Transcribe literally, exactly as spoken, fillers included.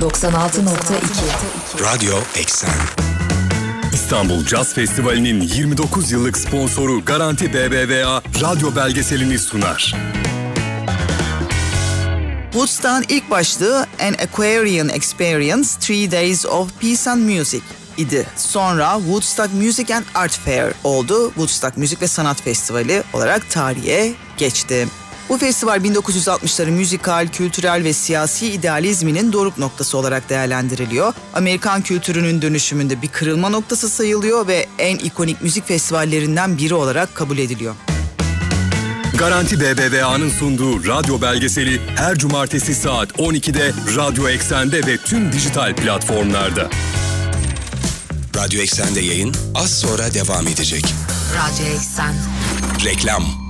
doksan altı nokta iki Radyo Eksen. İstanbul Caz Festivali'nin yirmi dokuz yıllık sponsoru Garanti B B V A radyo belgeselini sunar. Woodstock'ın ilk başlığı An Aquarian Experience, Three Days of Peace and Music idi. Sonra Woodstock Music and Art Fair oldu. Woodstock Müzik ve Sanat Festivali olarak tarihe geçti. Bu festival bin dokuz yüz altmışların müzikal, kültürel ve siyasi idealizminin doruk noktası olarak değerlendiriliyor. Amerikan kültürünün dönüşümünde bir kırılma noktası sayılıyor ve en ikonik müzik festivallerinden biri olarak kabul ediliyor. Garanti B B V A'nın sunduğu radyo belgeseli her cumartesi saat on ikide Radyo Eksen'de ve tüm dijital platformlarda. Radyo Eksen'de yayın az sonra devam edecek. Radyo Eksen. Reklam.